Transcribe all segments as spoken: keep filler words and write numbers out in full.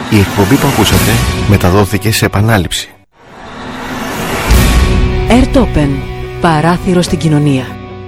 Η εκπομπή που ακούσατε μεταδόθηκε σε επανάληψη. Airtopen, παράθυρο στην κοινωνία.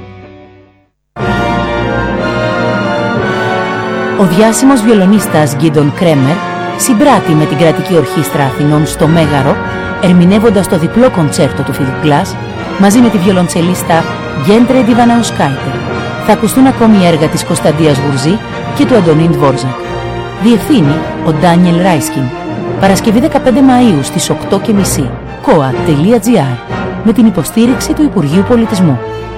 Ο διάσημος βιολονίστας Γκίντον Κρέμερ συμπράττει με την Κρατική Ορχήστρα Αθηνών στο Μέγαρο, ερμηνεύοντας το διπλό κοντσέρτο του Φίλιπ Γκλάς μαζί με τη βιολοντσελίστα Γκέντρε Ντιβαναουσκάιτερ. Θα ακουστούν ακόμη έργα της Κωνσταντίας Γουρζή και του Αντωνίν Δβόρζακ. Διευθύνει ο Ντάνιελ Ράισκιν. Παρασκευή δεκαπέντε Μαΐου στις οκτώ και μισή. κοα τελεία τζι άρ με την υποστήριξη του Υπουργείου Πολιτισμού.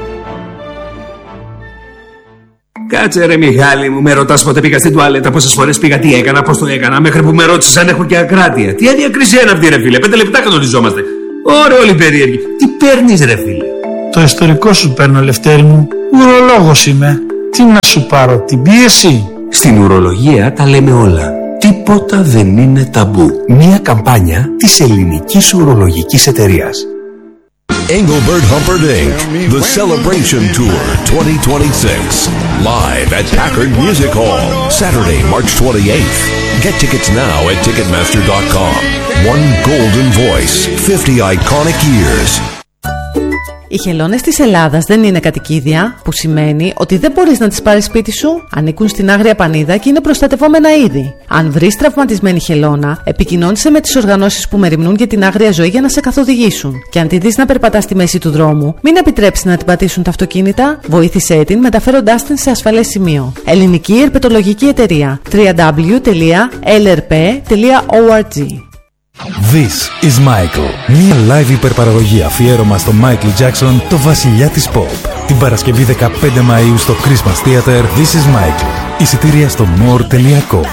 Κάτσε ρε Μιχάλη μου, με ρωτάς πότε πήγα στην τουαλέτα, πόσες φορές πήγα, τι έκανα, πώς το έκανα, μέχρι που με ρώτησες αν έχω και ακράτεια. Τι αδιακρισία είναι αυτή ρε φίλε, πέντε λεπτά κανονιζόμαστε. Ωραία όλοι περίεργοι. Τι παίρνεις ρε φίλε? Το ιστορικό σου παίρνω, Λευτέρη μου. Ουρολόγος είμαι. Τι να σου πάρω, την πίεση? Στην ουρολογία τα λέμε όλα. Τίποτα δεν είναι ταμπού. Μια καμπάνια της Ελληνικής Ουρολογικής Εταιρείας. Engelbert Humperdinck, The Celebration Tour twenty twenty-six. Live at Packard Music Hall, Saturday, March twenty-eighth. Get tickets now at ticketmaster dot com. One golden voice, fifty iconic years. Οι χελώνες της Ελλάδας δεν είναι κατοικίδια, που σημαίνει ότι δεν μπορείς να τις πάρεις σπίτι σου. Ανήκουν στην Άγρια Πανίδα και είναι προστατευόμενα είδη. Αν βρεις τραυματισμένη χελώνα, επικοινώνησε με τις οργανώσεις που μεριμνούν για την άγρια ζωή για να σε καθοδηγήσουν. Και αν τη δεις να περπατά στη μέση του δρόμου, μην επιτρέψεις να την πατήσουν τα αυτοκίνητα. Βοήθησέ την μεταφέροντάς την σε ασφαλές σημείο. Ελληνική Ερπετολογική Εταιρεία. double-u double-u double-u τελεία ελ αρ πι τελεία ο αρ τζι. This is Michael. Μια live υπερπαραγωγή αφιέρωμα στο Michael Jackson, το βασιλιά της pop. Την Παρασκευή δεκαπέντε Μαΐου στο Christmas Theater. This is Michael. Εισιτήρια στο more τελεία com.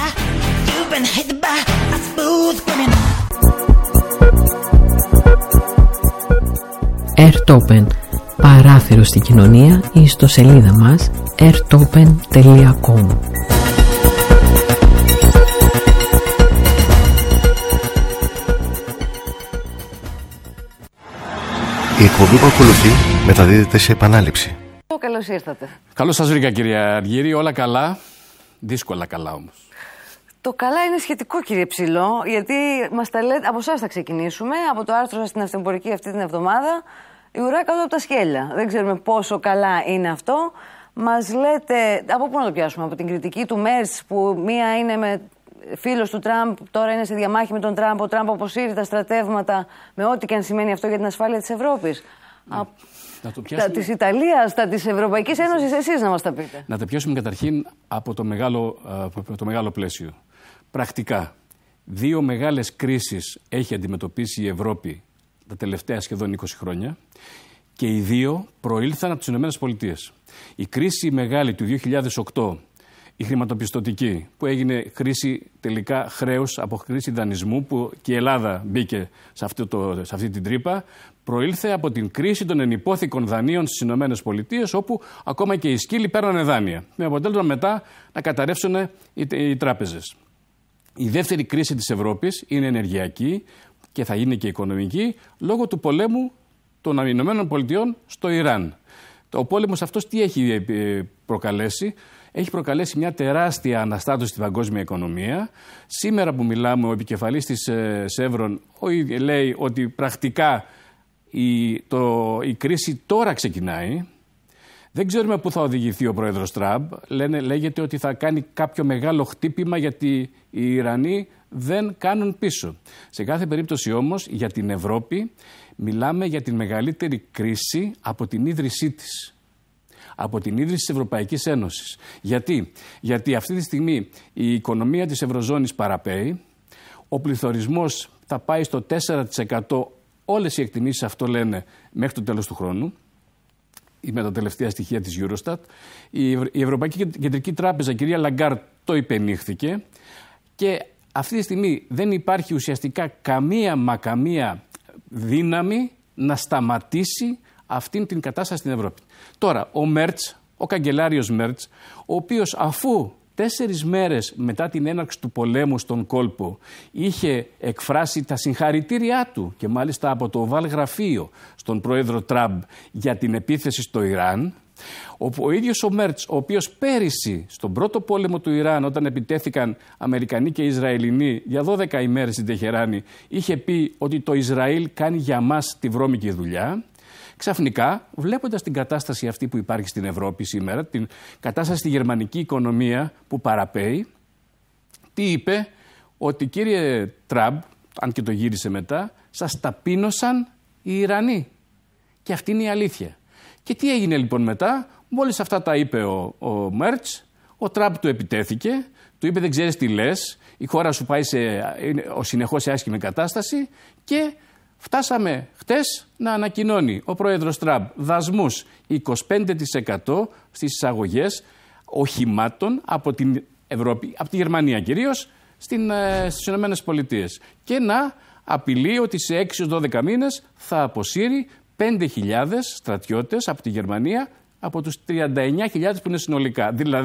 Airtopen, παράθυρο στην κοινωνία, ή στο σελίδα μας airtopen τελεία com. Η εκπομπή που ακολουθεί μεταδίδεται σε επανάληψη. Καλώς ήρθατε. Καλώς σας βρήκα κυρία Αργύρη, όλα καλά, δύσκολα καλά όμως. Το καλά είναι σχετικό κύριε Ψηλό, γιατί μας τα λέτε, από εσάς θα ξεκινήσουμε, από το άρθρο σας στην Αυτεμπορική αυτή την εβδομάδα, η ουρά κάτω από τα σκέλια. Δεν ξέρουμε πόσο καλά είναι αυτό. Μας λέτε, από πού να το πιάσουμε, από την κριτική του Μέρς που μία είναι με... φίλος του Τραμπ, τώρα είναι σε διαμάχη με τον Τραμπ. Ο Τραμπ αποσύρει τα στρατεύματα με ό,τι και αν σημαίνει αυτό για την ασφάλεια της Ευρώπης. Ναι. Α, τα της Ιταλίας, τα της Ευρωπαϊκής Ένωσης, εσείς να μας τα πείτε. Να τα πιάσουμε καταρχήν από το μεγάλο, από το μεγάλο πλαίσιο. Πρακτικά, δύο μεγάλες κρίσεις έχει αντιμετωπίσει η Ευρώπη τα τελευταία σχεδόν είκοσι χρόνια και οι δύο προήλθαν από τις ΗΠΑ. Η κρίση μεγάλη του δύο χιλιάδες οκτώ, η χρηματοπιστωτική, που έγινε κρίση τελικά χρέους από κρίση δανεισμού, που και η Ελλάδα μπήκε σε, αυτό το, σε αυτή την τρύπα, προήλθε από την κρίση των ενυπόθηκων δανείων στις ΗΠΑ, όπου ακόμα και οι σκύλοι παίρνανε δάνεια. Με αποτέλεσμα μετά να καταρρεύσουν οι, οι τράπεζες. Η δεύτερη κρίση της Ευρώπης είναι ενεργειακή και θα είναι και οικονομική, λόγω του πολέμου των ΗΠΑ στο Ιράν. Ο πόλεμος αυτός τι έχει προκαλέσει? Έχει προκαλέσει μια τεράστια αναστάτωση στην παγκόσμια οικονομία. Σήμερα που μιλάμε, ο επικεφαλής της Σεύρον λέει ότι πρακτικά η, το, η κρίση τώρα ξεκινάει. Δεν ξέρουμε πού θα οδηγηθεί ο πρόεδρος Τραμπ. Λένε, λέγεται ότι θα κάνει κάποιο μεγάλο χτύπημα, γιατί οι Ιρανοί δεν κάνουν πίσω. Σε κάθε περίπτωση όμως για την Ευρώπη μιλάμε για την μεγαλύτερη κρίση από την ίδρυσή της. Από την ίδρυση της Ευρωπαϊκής Ένωσης. Γιατί? Γιατί αυτή τη στιγμή η οικονομία της Ευρωζώνης παραπέει, ο πληθωρισμός θα πάει στο τέσσερα τοις εκατό, όλες οι εκτιμήσεις αυτό λένε, μέχρι το τέλος του χρόνου, με τα τελευταία στοιχεία της Eurostat. Η Ευρωπαϊκή Κεντρική Τράπεζα, κυρία Λαγκάρτ, το υπενήχθηκε και αυτή τη στιγμή δεν υπάρχει ουσιαστικά καμία μα καμία δύναμη να σταματήσει αυτήν την κατάσταση στην Ευρώπη. Τώρα, ο Μέρτς, ο καγκελάριος Μέρτς, ο οποίος αφού τέσσερις μέρες μετά την έναρξη του πολέμου στον κόλπο είχε εκφράσει τα συγχαρητήριά του και μάλιστα από το Οβάλ Γραφείο στον πρόεδρο Τραμπ για την επίθεση στο Ιράν, Ο, ο ίδιος ο Μέρτς, ο οποίος πέρυσι στον πρώτο πόλεμο του Ιράν, όταν επιτέθηκαν Αμερικανοί και Ισραηλινοί για δώδεκα ημέρες στην Τεχεράνη, είχε πει ότι το Ισραήλ κάνει για μας τη βρώμικη δουλειά. Ξαφνικά, βλέποντας την κατάσταση αυτή που υπάρχει στην Ευρώπη σήμερα, την κατάσταση στη γερμανική οικονομία που παραπέει, τι είπε? Ότι κύριε Τραμπ, αν και το γύρισε μετά, σας ταπείνωσαν οι Ιρανοί. Και αυτή είναι η αλήθεια. Και τι έγινε λοιπόν μετά? Μόλις αυτά τα είπε ο, ο Μέρτς, ο Τραμπ του επιτέθηκε, του είπε δεν ξέρεις τι λες, η χώρα σου πάει σε, συνεχώς σε άσχημη κατάσταση και φτάσαμε χτες να ανακοινώνει ο πρόεδρος Τραμπ δασμούς είκοσι πέντε τοις εκατό στις εισαγωγές οχημάτων από την Ευρώπη, από τη Γερμανία κυρίως, στην, στις Ηνωμένες Πολιτείες. Και να απειλεί ότι σε έξι έως δώδεκα μήνες θα αποσύρει πέντε χιλιάδες στρατιώτες από τη Γερμανία από τους τριάντα εννιά χιλιάδες που είναι συνολικά. Δηλαδή